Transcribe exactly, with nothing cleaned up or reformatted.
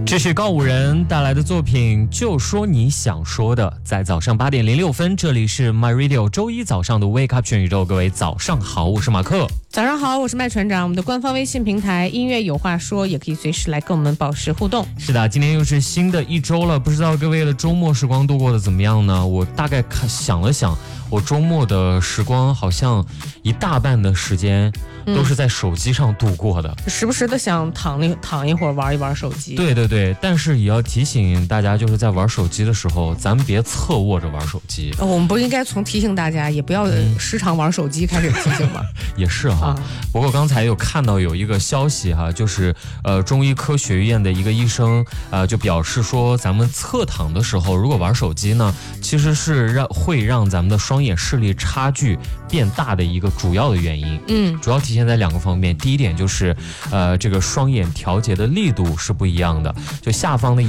这是告五人带来的作品，就说你想说的。在早上八点零六分，这里是 My Radio 周一早上的 Wake Up 全宇宙，各位早上好，我是马克。 早上好，我是麦船长。我们的官方微信平台音乐有话说，也可以随时来跟我们保持互动。 是的，今天又是新的一周了，不知道各位的周末时光度过得怎么样呢？我大概看想了想，我周末的时光好像一大半的时间都是在手机上度过的， 嗯、时不时的想躺一躺一会儿，玩一玩手机。 对对对，但是也要提醒大家，就是在玩手机的时候，咱们别侧卧着玩手机。 呃、我们不应该从提醒大家，也不要时常玩手机开始提醒吧。 也是哈、啊，不过刚才有看到有一个消息哈，就是呃中医科学院的一个医生呃就表示说，咱们侧躺的时候如果玩手机呢，其实是让会让咱们的双眼视力差距变大的一个主要的原因。 嗯， 主要体现在两个方面，第一点就是呃这个双眼调节的力度是不一样的，就下方的